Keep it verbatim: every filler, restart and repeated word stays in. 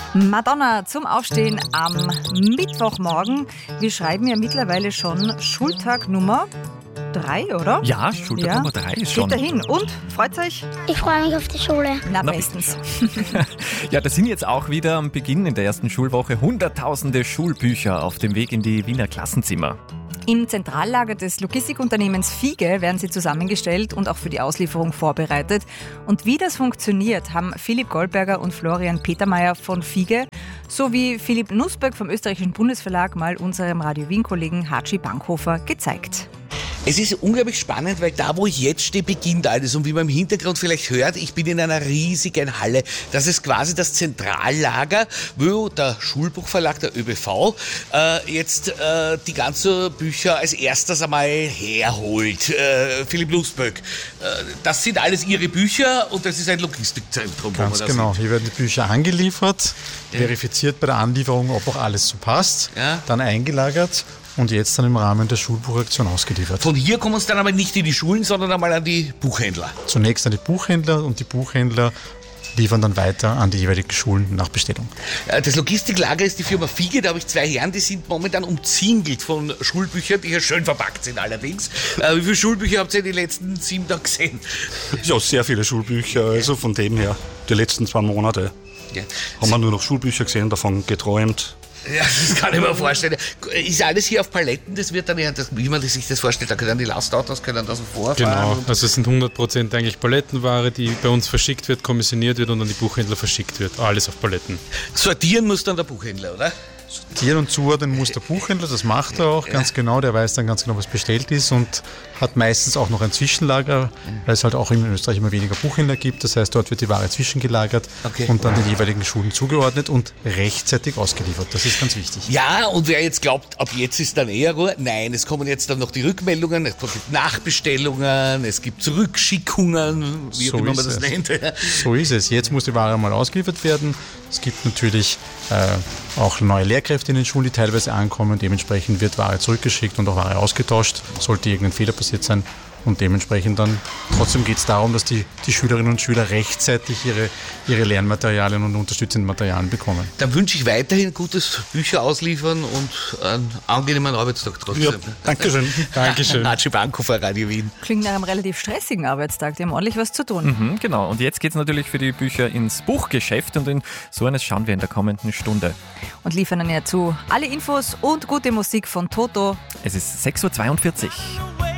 Madonna zum Aufstehen am Mittwochmorgen. Wir schreiben ja mittlerweile schon Schultag Nummer drei, oder? Ja, Schultag Ja. Nummer drei ist schon. Geht dahin. Und? Freut euch? Ich freue mich auf die Schule. Na, Na, bestens. Ja, da sind jetzt auch wieder am Beginn in der ersten Schulwoche hunderttausende Schulbücher auf dem Weg in die Wiener Klassenzimmer. Im Zentrallager des Logistikunternehmens Fiege werden sie zusammengestellt und auch für die Auslieferung vorbereitet. Und wie das funktioniert, haben Philipp Goldberger und Florian Petermeier von Fiege sowie Philipp Nussböck vom Österreichischen Bundesverlag mal unserem Radio Wien-Kollegen Hatschi Bankhofer gezeigt. Es ist unglaublich spannend, weil da, wo ich jetzt stehe, beginnt alles. Und wie man im Hintergrund vielleicht hört, ich bin in einer riesigen Halle. Das ist quasi das Zentrallager, wo der Schulbuchverlag, der ÖBV, äh, jetzt äh, die ganzen Bücher als erstes einmal herholt. Äh, Philipp Nussböck, äh, das sind alles Ihre Bücher und das ist ein Logistikzentrum. wo Ganz man das genau. sieht. Hier werden die Bücher angeliefert, verifiziert bei der Anlieferung, ob auch alles so passt, Ja. dann eingelagert und jetzt dann im Rahmen der Schulbuchaktion ausgeliefert. Von hier kommen es dann aber nicht in die Schulen, sondern einmal an die Buchhändler. Zunächst an die Buchhändler und die Buchhändler liefern dann weiter an die jeweiligen Schulen nach Bestellung. Äh, Das Logistiklager ist die Firma Fiege, da habe ich zwei Herren, die sind momentan umzingelt von Schulbüchern, die hier schön verpackt sind allerdings. Äh, wie viele Schulbücher habt ihr in den letzten sieben Tagen gesehen? Ja, sehr viele Schulbücher, also von dem her, die letzten zwei Monate Ja. haben wir nur noch Schulbücher gesehen, davon geträumt. Ja, das kann ich mir vorstellen. Ist alles hier auf Paletten, das wird dann ja, das, wie man sich das vorstellt, da können die Lastautos können da so vorfahren. Genau, und- also es sind hundert Prozent eigentlich Palettenware, die bei uns verschickt wird, kommissioniert wird und an die Buchhändler verschickt wird. Alles auf Paletten. Sortieren muss dann der Buchhändler, oder? Sortieren und zuordnen muss der Buchhändler, das macht er auch ganz genau, der weiß dann ganz genau, was bestellt ist und hat meistens auch noch ein Zwischenlager, weil es halt auch in Österreich immer weniger Buchhändler gibt, das heißt, dort wird die Ware zwischengelagert Okay. und dann den jeweiligen Schulen zugeordnet und rechtzeitig ausgeliefert, das ist ganz wichtig. Ja, und wer jetzt glaubt, ab jetzt ist dann eher Ruhe, nein, es kommen jetzt dann noch die Rückmeldungen, es gibt Nachbestellungen, es gibt Zurückschickungen, wie auch So immer ist man das es. nennt. So ist es. Jetzt muss die Ware mal ausgeliefert werden. Es gibt natürlich äh, auch neue Lehrkräfte in den Schulen, die teilweise ankommen. Dementsprechend wird Ware zurückgeschickt und auch Ware ausgetauscht. Sollte irgendein Fehler passiert sein. Und dementsprechend dann, trotzdem geht es darum, dass die, die Schülerinnen und Schüler rechtzeitig ihre, ihre Lernmaterialien und unterstützenden Materialien bekommen. Dann wünsche ich weiterhin gutes Bücher ausliefern und einen angenehmen Arbeitstag trotzdem. Ja, Dankeschön. Dankeschön. Hatschi Bankhofer, Radio Wien. Klingt nach einem relativ stressigen Arbeitstag. Die haben ordentlich was zu tun. Mhm, genau. Und jetzt geht es natürlich für die Bücher ins Buchgeschäft und in so eines schauen wir in der kommenden Stunde. Und liefern dann ja zu alle Infos und gute Musik von Toto. Es ist sechs Uhr zweiundvierzig. away.